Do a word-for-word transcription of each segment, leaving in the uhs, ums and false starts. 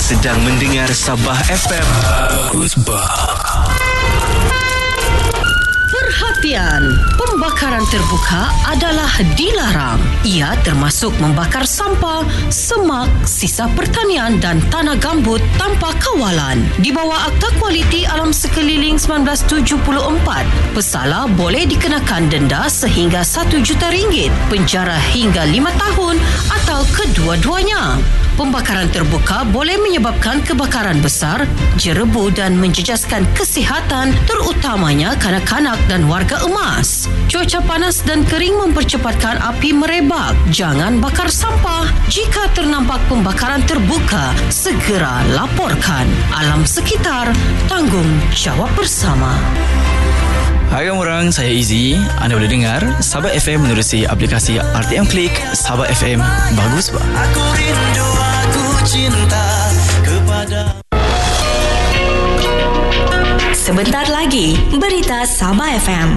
sedang mendengar Sabah F M. Bagus bah. Perhatian, pembakaran terbuka adalah dilarang. Ia termasuk membakar sampah, semak, sisa pertanian dan tanah gambut tanpa kawalan. Di bawah Akta Kualiti Alam Sekeliling seribu sembilan ratus tujuh puluh empat, pesalah boleh dikenakan denda sehingga satu juta ringgit, penjara hingga lima tahun atau kedua-duanya. Pembakaran terbuka boleh menyebabkan kebakaran besar, jerebu dan menjejaskan kesihatan, terutamanya kanak-kanak dan warga emas. Cuaca panas dan kering mempercepatkan api merebak. Jangan bakar sampah. Jika ternampak pembakaran terbuka, segera laporkan. Alam sekitar, tanggungjawab bersama. Hai orang, saya Izzy. Anda boleh dengar Sabah F M menerusi aplikasi R T M Klik. Sabah F M, bagus bah. Aku rindu, aku cinta kepada. Sebentar lagi, berita Sabah F M.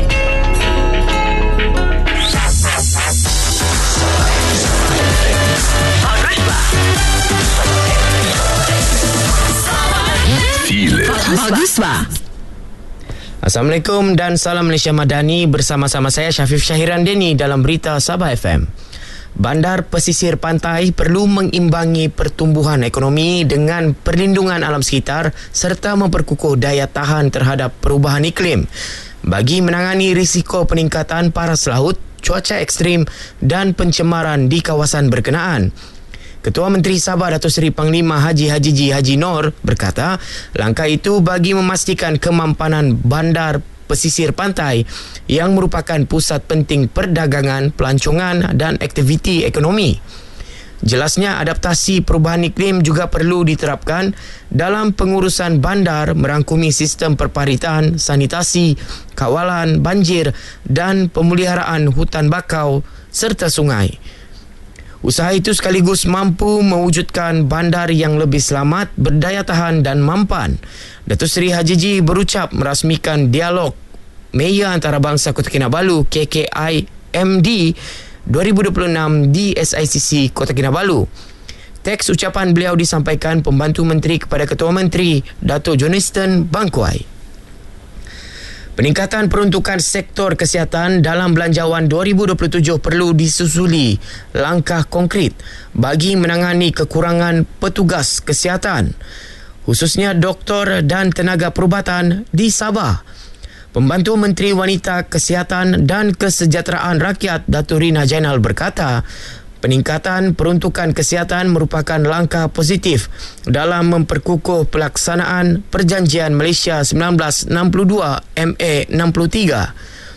Bagus bah. Assalamualaikum dan salam Malaysia Madani, bersama-sama saya Syafif Syahiran Deni dalam berita Sabah F M. Bandar pesisir pantai perlu mengimbangi pertumbuhan ekonomi dengan perlindungan alam sekitar serta memperkukuh daya tahan terhadap perubahan iklim bagi menangani risiko peningkatan paras laut, cuaca ekstrim dan pencemaran di kawasan berkenaan. Ketua Menteri Sabah Datuk Seri Panglima Haji Hajiji Haji Nor berkata, langkah itu bagi memastikan kemampanan bandar pesisir pantai yang merupakan pusat penting perdagangan, pelancongan dan aktiviti ekonomi. Jelasnya, adaptasi perubahan iklim juga perlu diterapkan dalam pengurusan bandar merangkumi sistem perparitan, sanitasi, kawalan banjir dan pemeliharaan hutan bakau serta sungai. Usaha itu sekaligus mampu mewujudkan bandar yang lebih selamat, berdaya tahan dan mampan. Datuk Seri Hajiji berucap merasmikan dialog Meya Antarabangsa Kota Kinabalu K K I M D dua ribu dua puluh enam di S I C C Kota Kinabalu. Teks ucapan beliau disampaikan Pembantu Menteri kepada Ketua Menteri Datuk Johnston Bangkuai. Peningkatan peruntukan sektor kesihatan dalam belanjawan dua ribu dua puluh tujuh perlu disusuli langkah konkret bagi menangani kekurangan petugas kesihatan, khususnya doktor dan tenaga perubatan di Sabah. Pembantu Menteri Wanita, Kesihatan dan Kesejahteraan Rakyat Datuk Rina Jainal berkata, peningkatan peruntukan kesihatan merupakan langkah positif dalam memperkukuh pelaksanaan Perjanjian Malaysia seribu sembilan ratus enam puluh dua M A enam puluh tiga,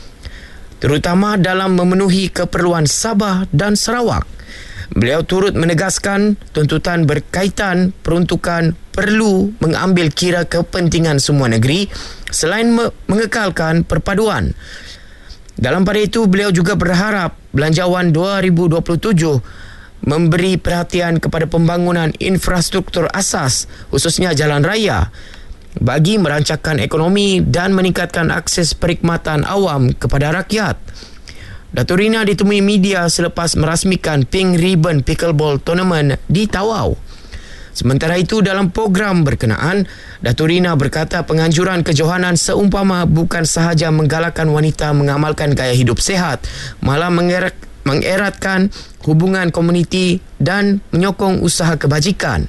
terutama dalam memenuhi keperluan Sabah dan Sarawak. Beliau turut menegaskan tuntutan berkaitan peruntukan perlu mengambil kira kepentingan semua negeri selain me- mengekalkan perpaduan. Dalam pada itu, beliau juga berharap belanjawan dua ribu dua puluh tujuh memberi perhatian kepada pembangunan infrastruktur asas, khususnya jalan raya, bagi merancangkan ekonomi dan meningkatkan akses perkhidmatan awam kepada rakyat. Datuk Rina ditemui media selepas merasmikan Pink Ribbon Pickleball Tournament di Tawau. Sementara itu, dalam program berkenaan, Datuk Rina berkata penganjuran kejohanan seumpama bukan sahaja menggalakkan wanita mengamalkan gaya hidup sehat, malah mengerat, mengeratkan hubungan komuniti dan menyokong usaha kebajikan.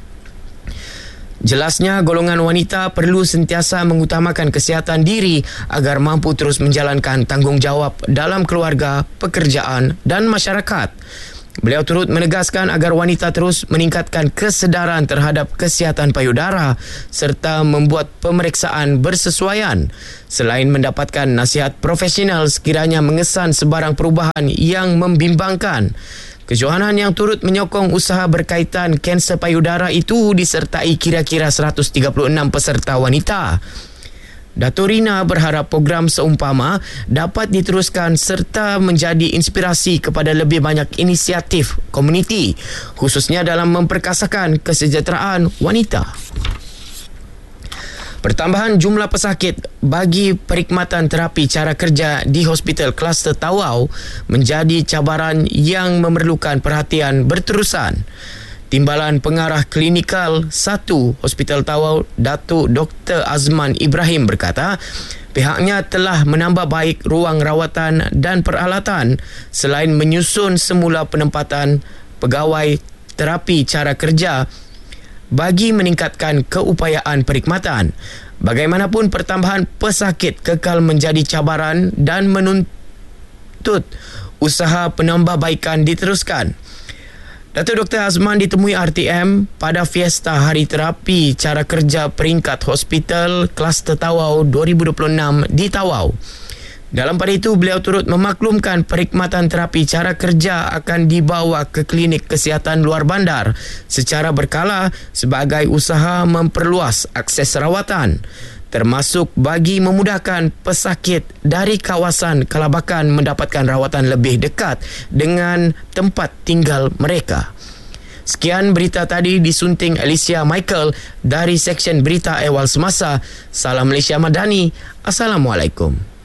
Jelasnya, golongan wanita perlu sentiasa mengutamakan kesihatan diri agar mampu terus menjalankan tanggungjawab dalam keluarga, pekerjaan dan masyarakat. Beliau turut menegaskan agar wanita terus meningkatkan kesedaran terhadap kesihatan payudara serta membuat pemeriksaan bersesuaian. Selain mendapatkan nasihat profesional sekiranya mengesan sebarang perubahan yang membimbangkan. Kejohanan yang turut menyokong usaha berkaitan kanser payudara itu disertai kira-kira seratus tiga puluh enam peserta wanita. Datuk Rina berharap program seumpama dapat diteruskan serta menjadi inspirasi kepada lebih banyak inisiatif komuniti, khususnya dalam memperkasakan kesejahteraan wanita. Pertambahan jumlah pesakit bagi perkhidmatan terapi cara kerja di Hospital Kluster Tawau menjadi cabaran yang memerlukan perhatian berterusan. Timbalan Pengarah Klinikal satu Hospital Tawau, Datuk Doktor Azman Ibrahim berkata, pihaknya telah menambah baik ruang rawatan dan peralatan selain menyusun semula penempatan pegawai terapi cara kerja bagi meningkatkan keupayaan perkhidmatan. Bagaimanapun, pertambahan pesakit kekal menjadi cabaran dan menuntut usaha penambahbaikan diteruskan. Datuk Doktor Azman ditemui R T M pada Fiesta Hari Terapi Cara Kerja Peringkat Hospital Kluster Tawau dua ribu dua puluh enam di Tawau. Dalam pada itu, beliau turut memaklumkan perkhidmatan terapi cara kerja akan dibawa ke klinik kesihatan luar bandar secara berkala sebagai usaha memperluas akses rawatan, termasuk bagi memudahkan pesakit dari kawasan Kelabakan mendapatkan rawatan lebih dekat dengan tempat tinggal mereka. Sekian berita tadi disunting Alicia Michael dari Seksyen Berita Ehwal Semasa. Salam Malaysia Madani. Assalamualaikum.